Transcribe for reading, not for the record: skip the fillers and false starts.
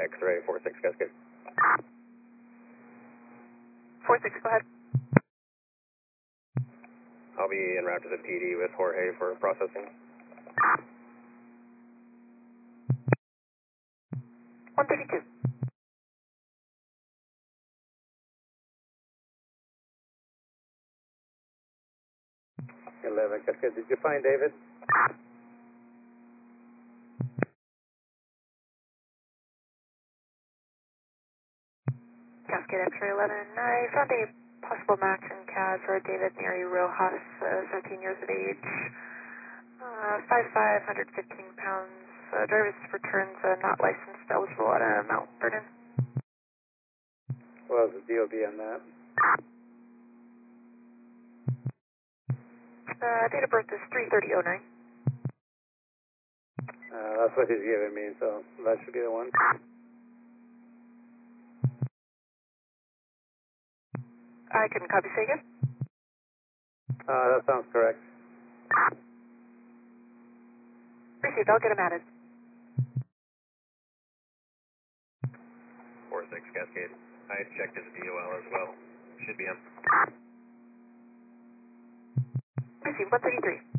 X-ray 46 Cascade. 46, go ahead. I'll be en route to the PD with Jorge for processing. 132. 11 Cascade. Did you find David? Cascade X-ray 11. I found a possible match in CAD for David Neri Rojas, 17 years of age, 5'5", 115 pounds, driver's returns not licensed, eligible at Mount Vernon. What was the DOB on that? Date of birth is 3/30/09. That's what he's giving me, so that should be the one. I couldn't copy, say again? That sounds correct. Received, I'll get him added. 46 Cascade. I checked his DOL as well. Should be him. Received, 133.